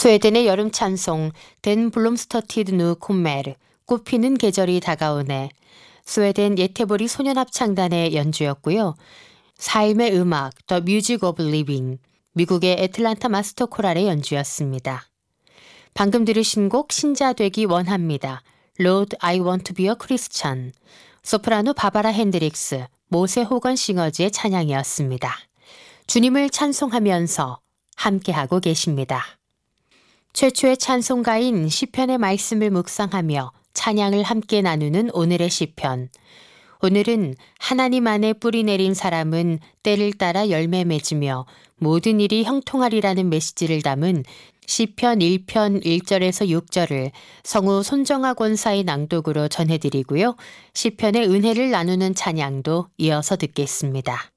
스웨덴의 여름 찬송 덴 블롬스터티드 누 콤메르 꽃피는 계절이 다가오네. 스웨덴 예테보리 소년합창단의 연주였고요. 삶의 음악 The Music of Living 미국의 애틀란타 마스터 코랄의 연주였습니다. 방금 들으신 곡 신자되기 원합니다. Lord, I want to be a Christian. 소프라노 바바라 핸드릭스, 모세 호건 싱어즈의 찬양이었습니다. 주님을 찬송하면서 함께하고 계십니다. 최초의 찬송가인 시편의 말씀을 묵상하며 찬양을 함께 나누는 오늘의 시편. 오늘은 하나님 안에 뿌리 내린 사람은 때를 따라 열매 맺으며 모든 일이 형통하리라는 메시지를 담은 시편 1편 1절에서 6절을 성우 손정아 권사의 낭독으로 전해드리고요. 시편의 은혜를 나누는 찬양도 이어서 듣겠습니다.